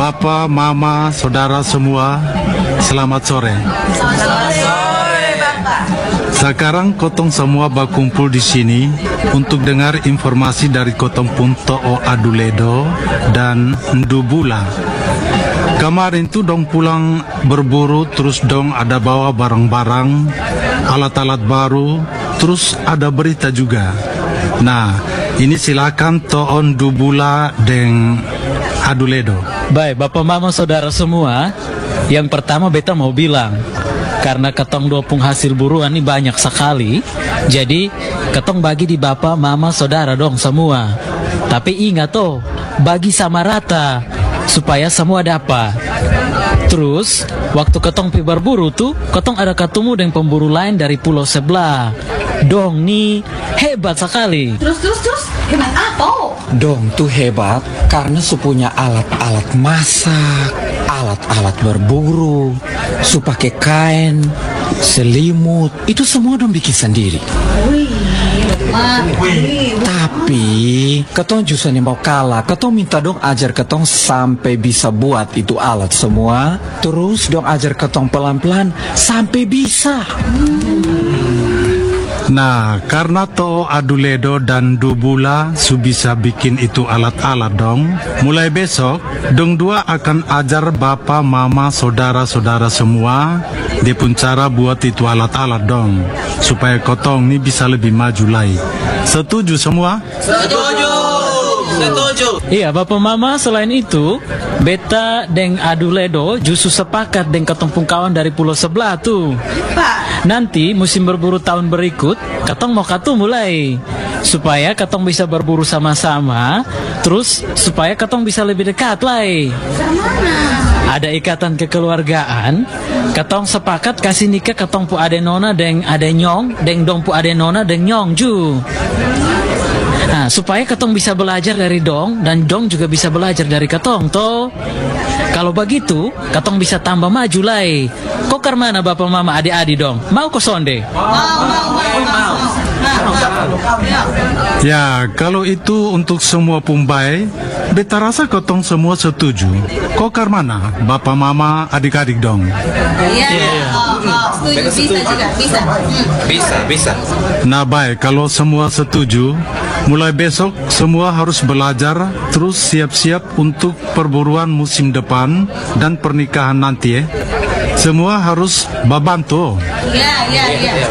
Bapak, Mama, saudara semua, selamat sore. Selamat sore, Bapak. Sekarang kotong semua berkumpul di sini untuk dengar informasi dari kotong pun To'o Aduledo dan Ndubula. Kemarin tuh dong pulang berburu, terus dong ada bawa barang-barang, alat-alat baru, terus ada berita juga. Nah, ini silakan To'o Ndubula dan Aduledo. Baik, Bapak Mama Saudara semua, yang pertama beta mau bilang, karena ketong dua penghasil buruan ini banyak sekali, jadi ketong bagi di Bapak Mama Saudara dong semua. Tapi ingat toh, bagi sama rata, supaya semua dapat. Terus, waktu ketong pi berburu tuh, ketong ada ketemu dengan pemburu lain dari pulau sebelah. Dong nih, hebat sekali. Terus, hebat apa? Dong tuh hebat karena punya alat-alat masak, alat-alat berburu, pakai kain, selimut, itu semua dong bikin sendiri. Tapi ketong justru mau kalah, ketong minta dong ajar ketong sampai bisa buat itu alat semua, terus dong ajar ketong pelan-pelan sampai bisa. Nah, karena To'o Aduledo dan Ndubula bisa bikin itu alat-alat dong, mulai besok, dong dua akan ajar Bapak, Mama, saudara-saudara semua dia pun cara buat itu alat-alat dong, supaya kotong ini bisa lebih maju lagi. Setuju semua? Setuju. Iya, Bapak Mama, selain itu, beta dan Aduledo justru sepakat dengan ketong kawan dari pulau sebelah tuh. Nanti musim berburu tahun berikut, ketong mau mulai supaya ketong bisa berburu sama-sama, terus supaya ketong bisa lebih dekat lah. Ada ikatan kekeluargaan, ketong sepakat kasih nikah ketong pu ade nona deng ade nyong, deng dong pu ade nona deng nyong ju. Nah, supaya ketong bisa belajar dari dong dan dong juga bisa belajar dari ketong toh. Kalau begitu, ketong bisa tambah maju lah. Kok mana Bapak Mama adik-adik dong? Mau ke sonde? Mau. Ya, kalau itu untuk semua pumbai, beta rasa kotong semua setuju. Kok mana Bapak, Mama, adik-adik dong? Iya. Setuju, Bisa. Nah baik, kalau semua setuju, mulai besok semua harus belajar, terus siap-siap untuk perburuan musim depan dan pernikahan nanti ya. Semua harus babantu. Iya.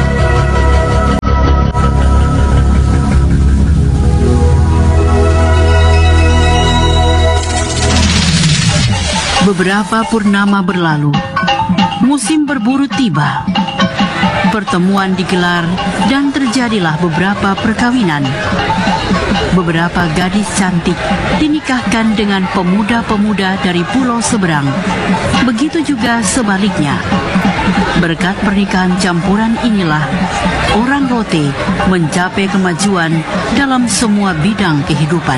Beberapa purnama berlalu, musim berburu tiba. Pertemuan digelar dan terjadilah beberapa perkawinan. Beberapa gadis cantik dinikahkan dengan pemuda-pemuda dari pulau seberang. Begitu juga sebaliknya. Berkat pernikahan campuran inilah orang Rote mencapai kemajuan dalam semua bidang kehidupan.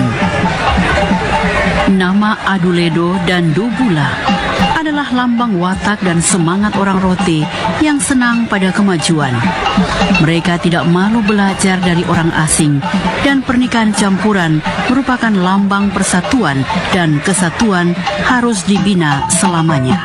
Nama Aduledo dan Ndubula adalah lambang watak dan semangat orang Rote yang senang pada kemajuan. Mereka tidak malu belajar dari orang asing, dan pernikahan campuran merupakan lambang persatuan, dan kesatuan harus dibina selamanya.